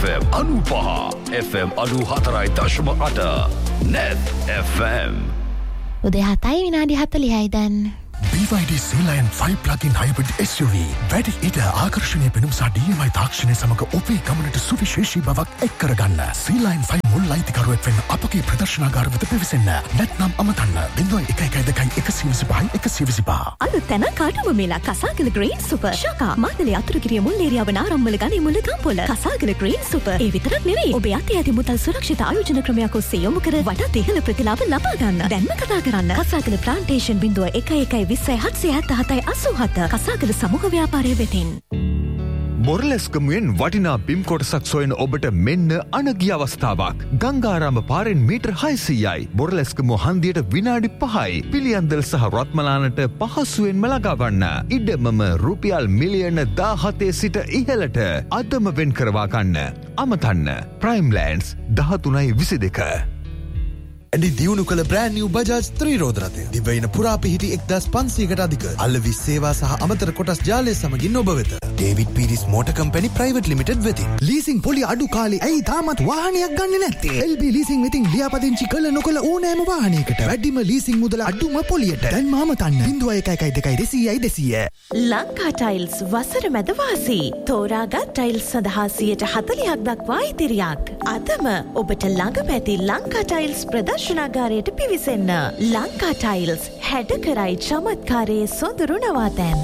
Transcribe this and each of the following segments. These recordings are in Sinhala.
FM 95 FM 94.8 Net FM. උදේ 7:40යි දැන්. BYD Sea-Lion 5 plug-in hybrid SUV වැඩි ඉඩ ආකර්ෂණීය පෙනුම සහ DMI තාක්ෂණය සමග ඔබේ ගමනට සුවිශේෂී බවක් එක් කරගන්න. Sea-Lion 5 මුල් අයිතිකරුවෙක් වෙන්න අපගේ ප්‍රදර්ශනාගාර වෙත පිවිසෙන්න. නැත්නම් අමතන්න 0112 අලුත් තැන කාටම මේලා කසාගල ග්‍රීන් සුපර් ශාකා මාතලේ අතුරුගිරිය මුල් ඒරියාව නාරම්මල ගනි මුල ගම්පොළ කසාගල ග්‍රීන් සුපර් ඒ විතරක් නෙවෙයි ඔබේ අතේ ඇති මුදල් සුරක්ෂිත ආයෝජන ක්‍රමයක් ඔස්සේ යොමු කර වඩාත් ඉහළ ප්‍රතිලාභ ලබා ගන්න. දැන්ම කතා කරන්න කසාගල ප්ලාන්ටේෂන් 0112 කසාගල සමූහ ව්‍යාපාරය වෙතින්. බොරලැස්කමුවෙන් වටිනා බිම් කොටසක් සොයන ඔබට මෙන්න අනගිය අවස්ථාවක්. ගංගාරාම පාරෙන් මීටර් 600යි. බොරලැස්කමුව හන්දියට විනාඩි 5යි. පිළියන්දල් සහ රත්මලානට පහසුවෙන්ම ලගාවන්න. ඉඩමම රුපියල් මිලියන 17 සිට ඉහළට අදම වෙන් කරවා ගන්න. අමතන්න ප්‍රයිම් ලෑන්ඩ්ස් 13.22. ඇඩි දියුණු කළ බ්‍රෑන්ඩ් නිව් බජාජ් ත්‍රිරෝද රථය. දිවයින පුරා පිහිටි 1500කට අධික අලෙවි සේවා සහ අමතර කොටස් ජාලය සමගින් ඔබ වෙත. David Peiris motor company private limited වෙතින්. ලීසින් පොලි අඩු කාලේ ඇයි තාමත් වාහනයක් ගන්නේ නැත්තේ? LB ලීසින් වෙතින් ලියාපදිංචි කළ නොකළ ඕනෑම වාහනයකට වැඩිම ලීසින් මුදල අඩුම පොලියට. දැන් මාමතන්න 0112 ලංකා ටයිල්ස් වසර මැද වාසී. තෝරාගත් ටයිල්ස් සඳහා 40% දක්වා ඉතිරියක්. අදම ඔබට ළඟම ඇති ලංකා ටයිල්ස් ප්‍රදර්ශනාගාරයට පිවිසෙන්න. ලංකා ටයිල්ස් හැඩ කරයි චමත්කාරයේ සොඳුරු නවාතැන්.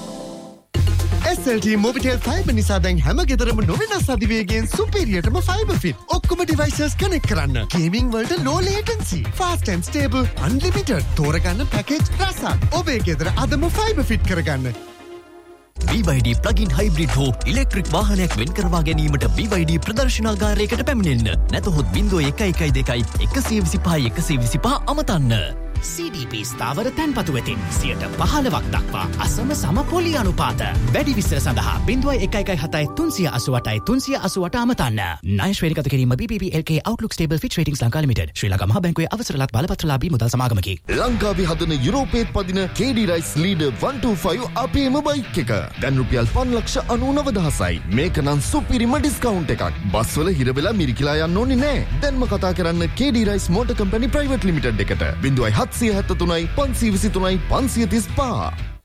SLT Mobitel Fiber නිසා දැන් හැම ගෙදරම නොවෙනස් අධිවේගයෙන් සුපිරියටම ෆයිබර් ෆිට. ඔක්කොම ඩිවයිසස් කනෙක්ට් කරන්න. ගේමින් වලට low latency, fast and stable, unlimited. තෝරගන්න පැකේජ් රසක්. ඔබේ ගෙදර අදම ෆයිබර් ෆිට කරගන්න. BYD plug-in hybrid හෝ ඉලෙක්ට්‍රික් වාහනයක් වෙන් කරවා ගැනීමට BYD ප්‍රදර්ශනාගාරයකට පැමිණෙන්න. නැතහොත් 0112 අමතන්න. CDP ස්ථාවර තැන්පතු වෙතින් 15% දක්වා අසම සම පොලි අනුපාත. වැඩි විස්තර සඳහා 0117 අමතන්න. ණය ශ්‍රේණිගත කිරීම BPP LK Outlook Stable Fitch Ratings Lanka limited. ශ්‍රී ලංකා මහ බැංකුවේ අවසරලත් බලපත්‍රලාභී මුදල් සමාගමකි. ලංකාවේ හදන යුරෝපයේත් පදින KD Rice Leader 125 අපේම බයික් එක. දැන් රුපියල් 5,99,000යි. මේක නම් සුපිරිම ඩිස්කවුන්ට් එකක්. බස් වල හිර වෙලා මිරිකිලා යන්න ඕනේ නෑ. දැන්ම කතා කරන්න KD Rice Motor Company Private Limited එකට. 0773 523 535